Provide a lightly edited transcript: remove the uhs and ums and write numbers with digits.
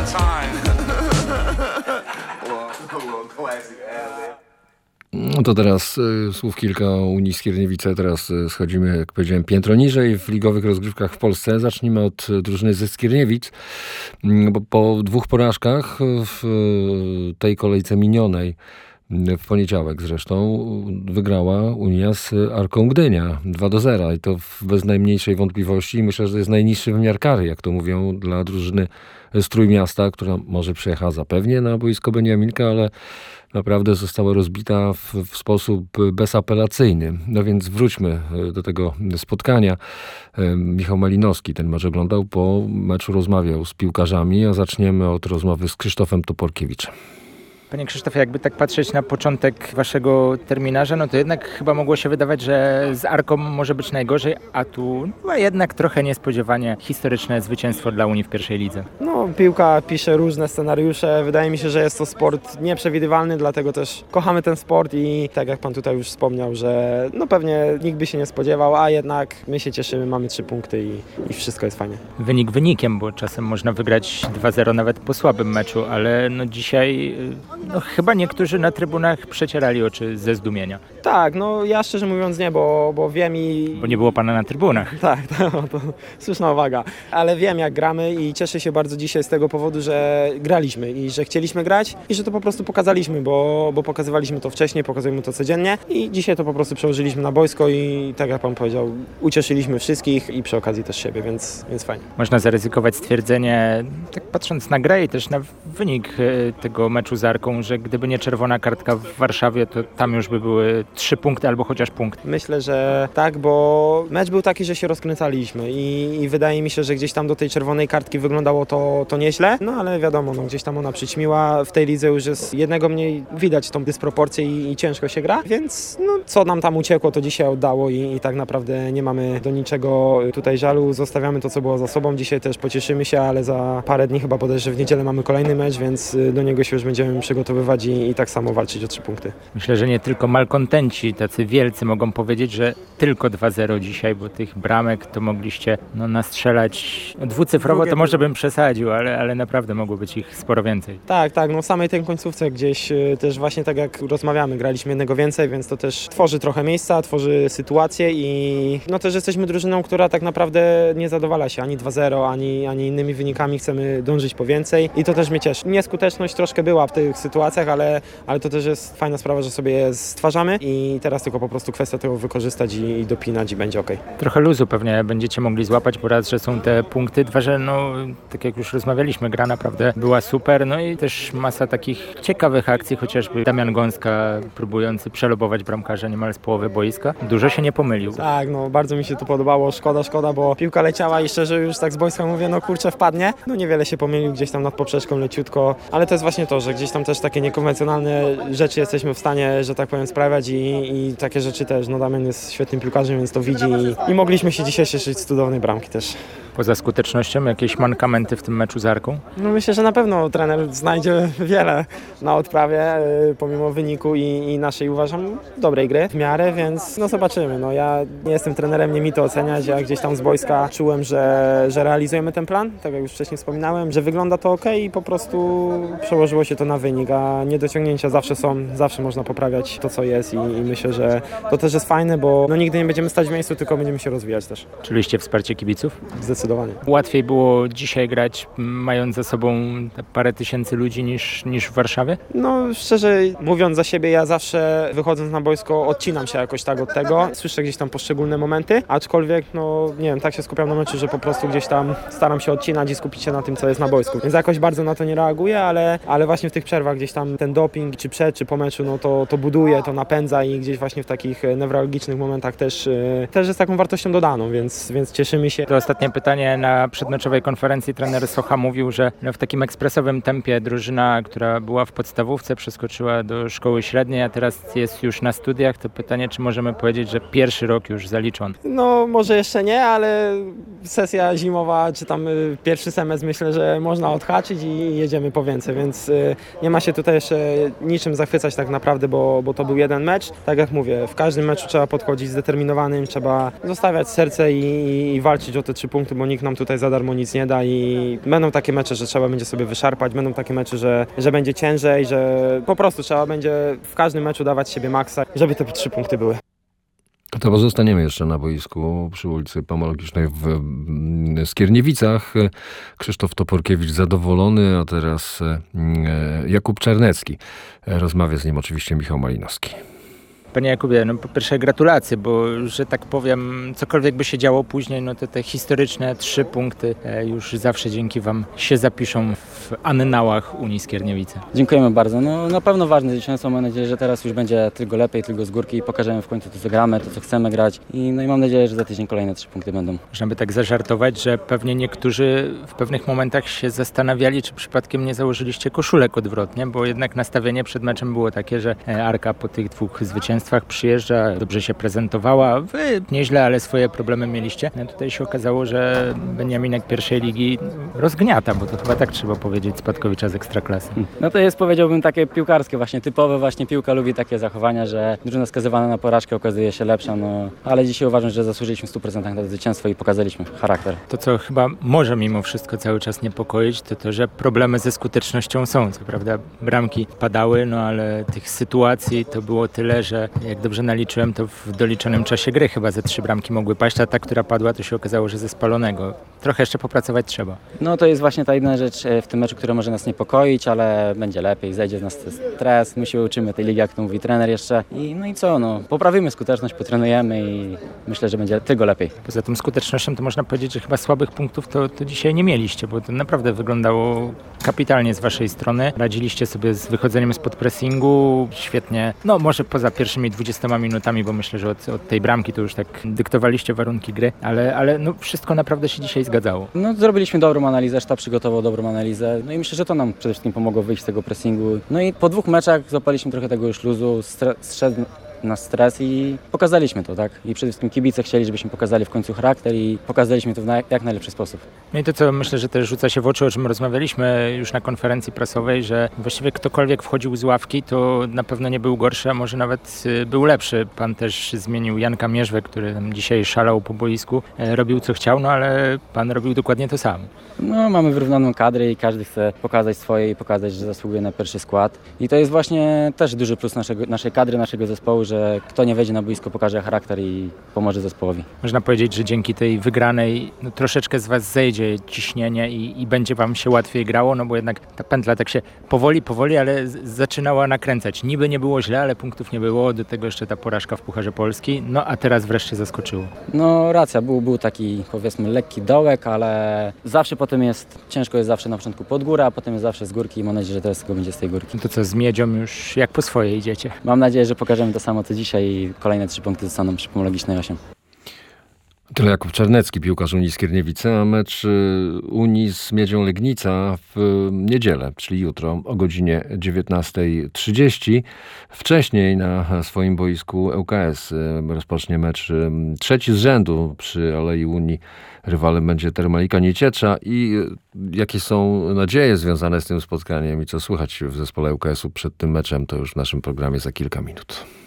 No to teraz słów kilka o Unii Skierniewice. Teraz schodzimy, jak powiedziałem, piętro niżej w ligowych rozgrywkach w Polsce. Zacznijmy od drużyny ze Skierniewic, bo po 2 porażkach w tej kolejce minionej, w poniedziałek zresztą, wygrała Unia z Arką Gdynia 2-0 i to bez najmniejszej wątpliwości. Myślę, że to jest najniższy wymiar kary, jak to mówią, dla drużyny z Trójmiasta, która może przyjechała zapewnie na boisko Beniaminka, ale naprawdę została rozbita w sposób bezapelacyjny. No więc wróćmy do tego spotkania. Michał Malinowski ten mecz oglądał, po meczu rozmawiał z piłkarzami, a zaczniemy od rozmowy z Krzysztofem Toporkiewiczem. Panie Krzysztofie, jakby tak patrzeć na początek waszego terminarza, no to jednak chyba mogło się wydawać, że z Arką może być najgorzej, a tu jednak trochę niespodziewanie historyczne zwycięstwo dla Unii w pierwszej lidze. No, piłka pisze różne scenariusze. Wydaje mi się, że jest to sport nieprzewidywalny, dlatego też kochamy ten sport i tak jak pan tutaj już wspomniał, że no pewnie nikt by się nie spodziewał, a jednak my się cieszymy, mamy 3 punkty i wszystko jest fajnie. Wynik wynikiem, bo czasem można wygrać 2-0 nawet po słabym meczu, ale no dzisiaj chyba niektórzy na trybunach przecierali oczy ze zdumienia. Tak, no ja szczerze mówiąc nie, bo wiem i... Bo nie było pana na trybunach. Tak, to słuszna uwaga. Ale wiem jak gramy i cieszę się bardzo dzisiaj z tego powodu, że graliśmy i że chcieliśmy grać i że to po prostu pokazaliśmy, bo pokazywaliśmy to wcześniej, pokazujemy to codziennie i dzisiaj to po prostu przełożyliśmy na boisko i tak jak pan powiedział, ucieszyliśmy wszystkich i przy okazji też siebie, więc fajnie. Można zaryzykować stwierdzenie, tak patrząc na grę i też na wynik tego meczu z Arką, że gdyby nie czerwona kartka w Warszawie, to tam już by były 3 punkty albo chociaż punkt. Myślę, że tak, bo mecz był taki, że się rozkręcaliśmy i wydaje mi się, że gdzieś tam do tej czerwonej kartki wyglądało to nieźle, no ale wiadomo, gdzieś tam ona przyćmiła. W tej lidze już jest jednego mniej, widać tą dysproporcję i ciężko się gra, więc co nam tam uciekło, to dzisiaj oddało i tak naprawdę nie mamy do niczego tutaj żalu. Zostawiamy to, co było za sobą. Dzisiaj też pocieszymy się, ale za parę dni chyba bodajże w niedzielę mamy kolejny mecz, więc do niego się już będziemy przygotowywać i tak samo walczyć o 3 punkty. Myślę, że nie tylko malkontenci, tacy wielcy mogą powiedzieć, że tylko 2-0 dzisiaj, bo tych bramek to mogliście nastrzelać dwucyfrowo, to może bym przesadził, ale naprawdę mogło być ich sporo więcej. Tak, w samej tej końcówce gdzieś też właśnie tak jak rozmawiamy, graliśmy jednego więcej, więc to też tworzy trochę miejsca, tworzy sytuację i też jesteśmy drużyną, która tak naprawdę nie zadowala się ani 2-0, ani innymi wynikami, chcemy dążyć po więcej i to też mnie cieszy. Nieskuteczność troszkę była w tych sytuacjach, ale to też jest fajna sprawa, że sobie je stwarzamy i teraz tylko po prostu kwestia tego wykorzystać i dopinać i będzie okej. Trochę luzu pewnie będziecie mogli złapać, bo raz, że są te punkty, dwa, że tak jak już rozmawialiśmy, gra naprawdę była super, i też masa takich ciekawych akcji, chociażby Damian Gąska próbujący przelobować bramkarza niemal z połowy boiska. Dużo się nie pomylił. Tak, bardzo mi się to podobało, szkoda, bo piłka leciała i szczerze już tak z boiska mówię, kurczę, wpadnie. Niewiele się pomylił, gdzieś tam nad poprzeczką leciutko, ale to jest właśnie to, że gdzieś tam też takie niekonwencjonalne rzeczy jesteśmy w stanie, że tak powiem, sprawiać i takie rzeczy też. Damian jest świetnym piłkarzem, więc to widzi i mogliśmy się dzisiaj cieszyć z cudownej bramki też. Poza skutecznością jakieś mankamenty w tym meczu z Arką? Myślę, że na pewno trener znajdzie wiele na odprawie, pomimo wyniku i naszej, uważam, dobrej gry w miarę, więc zobaczymy. Ja nie jestem trenerem, nie mi to oceniać. Ja gdzieś tam z boiska czułem, że realizujemy ten plan, tak jak już wcześniej wspominałem, że wygląda to okej i po prostu przełożyło się to na wynik, a niedociągnięcia zawsze są, zawsze można poprawiać to, co jest i myślę, że to też jest fajne, bo nigdy nie będziemy stać w miejscu, tylko będziemy się rozwijać też. Czuliście wsparcie kibiców? Zdecydowanie. Łatwiej było dzisiaj grać, mając za sobą parę tysięcy ludzi niż w Warszawie? Szczerze mówiąc za siebie, ja zawsze wychodząc na boisko odcinam się jakoś tak od tego. Słyszę gdzieś tam poszczególne momenty, aczkolwiek nie wiem, tak się skupiam na meczu, że po prostu gdzieś tam staram się odcinać i skupić się na tym, co jest na boisku. Więc jakoś bardzo na to nie reaguję, ale właśnie w tych przerwach gdzieś tam ten doping, czy przed, czy po meczu, to buduje, to napędza i gdzieś właśnie w takich newralgicznych momentach też jest taką wartością dodaną, więc cieszymy się. To ostatnie pytanie. Na przedmeczowej konferencji trener Socha mówił, że w takim ekspresowym tempie drużyna, która była w podstawówce, przeskoczyła do szkoły średniej, a teraz jest już na studiach. To pytanie, czy możemy powiedzieć, że pierwszy rok już zaliczony? Może jeszcze nie, ale sesja zimowa, czy tam pierwszy semestr, myślę, że można odhaczyć i jedziemy po więcej, więc nie ma się tutaj jeszcze niczym zachwycać tak naprawdę, bo to był jeden mecz. Tak jak mówię, w każdym meczu trzeba podchodzić zdeterminowanym, trzeba zostawiać serce i walczyć o te 3 punkty, bo bo nikt nam tutaj za darmo nic nie da i będą takie mecze, że trzeba będzie sobie wyszarpać, będą takie mecze, że będzie ciężej, że po prostu trzeba będzie w każdym meczu dawać siebie maksa, żeby te 3 punkty były. To pozostaniemy jeszcze na boisku przy ulicy Pomologicznej w Skierniewicach. Krzysztof Toporkiewicz zadowolony, a teraz Jakub Czarnecki. Rozmawia z nim oczywiście Michał Malinowski. Panie Jakubie, no po pierwsze gratulacje, bo że tak powiem, cokolwiek by się działo później, no to te historyczne 3 punkty już zawsze dzięki Wam się zapiszą w annałach Unii Skierniewice. Dziękujemy bardzo. No na pewno ważne zwycięstwo. Mam nadzieję, że teraz już będzie tylko lepiej, tylko z górki i pokażemy w końcu to, co gramy, to, co chcemy grać. I mam nadzieję, że za tydzień kolejne 3 punkty będą. Można by tak zażartować, że pewnie niektórzy w pewnych momentach się zastanawiali, czy przypadkiem nie założyliście koszulek odwrotnie, bo jednak nastawienie przed meczem było takie, że Arka po tych 2 zwycięstwach przyjeżdża, dobrze się prezentowała. Wy nieźle, ale swoje problemy mieliście. No tutaj się okazało, że Beniaminek pierwszej ligi rozgniata, bo to chyba tak trzeba powiedzieć, spadkowicza z Ekstraklasy. No to jest, powiedziałbym, takie piłkarskie właśnie, typowe właśnie piłka lubi takie zachowania, że drużyna skazywana na porażkę okazuje się lepsza, no ale dzisiaj uważam, że zasłużyliśmy w 100% na zwycięstwo i pokazaliśmy charakter. To, co chyba może mimo wszystko cały czas niepokoić, to to, że problemy ze skutecznością są. Co prawda bramki padały, no ale tych sytuacji to było tyle, że jak dobrze naliczyłem, to w doliczonym czasie gry chyba ze 3 bramki mogły paść, a ta, która padła, to się okazało, że ze spalonego. Trochę jeszcze popracować trzeba. No to jest właśnie ta jedna rzecz w tym meczu, która może nas niepokoić, ale będzie lepiej, zejdzie z nas stres, my się uczymy tej ligi, jak to mówi trener jeszcze. No i co, poprawimy skuteczność, potrenujemy i myślę, że będzie tylko lepiej. Poza tą skutecznością to można powiedzieć, że chyba słabych punktów to dzisiaj nie mieliście, bo to naprawdę wyglądało kapitalnie z Waszej strony. Radziliście sobie z wychodzeniem spod pressingu, świetnie, no może poza pierwszymi 20 minutami, bo myślę, że od tej bramki to już tak dyktowaliście warunki gry, ale no wszystko naprawdę się dzisiaj zgadzało. No zrobiliśmy dobrą analizę, sztab przygotował dobrą analizę, no i myślę, że to nam przede wszystkim pomogło wyjść z tego pressingu. No i po 2 meczach złapaliśmy trochę tego już luzu, zszedł na stres i pokazaliśmy to, tak? I przede wszystkim kibice chcieli, żebyśmy pokazali w końcu charakter i pokazaliśmy to w jak najlepszy sposób. No i to, co myślę, że też rzuca się w oczy, o czym rozmawialiśmy już na konferencji prasowej, że właściwie ktokolwiek wchodził z ławki, to na pewno nie był gorszy, a może nawet był lepszy. Pan też zmienił Janka Mierzwę, który tam dzisiaj szalał po boisku, robił co chciał, no ale pan robił dokładnie to samo. No mamy wyrównaną kadrę i każdy chce pokazać swoje i pokazać, że zasługuje na pierwszy skład. I to jest właśnie też duży plus naszej kadry, naszego zespołu, że kto nie wejdzie na boisko, pokaże charakter i pomoże zespołowi. Można powiedzieć, że dzięki tej wygranej troszeczkę z Was zejdzie ciśnienie i będzie Wam się łatwiej grało, no bo jednak ta pętla tak się powoli, ale zaczynała nakręcać. Niby nie było źle, ale punktów nie było, do tego jeszcze ta porażka w Pucharze Polski, no a teraz wreszcie zaskoczyło. No racja, był taki powiedzmy lekki dołek, ale zawsze potem ciężko jest zawsze na początku pod górę, a potem jest zawsze z górki i mam nadzieję, że teraz tylko będzie z tej górki. To co, z Miedzią już jak po swoje idziecie? Mam nadzieję, że pokażemy to samo co dzisiaj i kolejne 3 punkty zostaną przy Pomologicznej 8. Tyle Jakub Czarnecki, piłkarz Unii Skierniewice, a mecz Unii z Miedzią Legnica w niedzielę, czyli jutro o godzinie 19:30. Wcześniej na swoim boisku ŁKS rozpocznie mecz 3 z rzędu przy Alei Unii. Rywalem będzie Termalika Nieciecza i jakie są nadzieje związane z tym spotkaniem i co słychać w zespole ŁKS-u przed tym meczem, to już w naszym programie za kilka minut.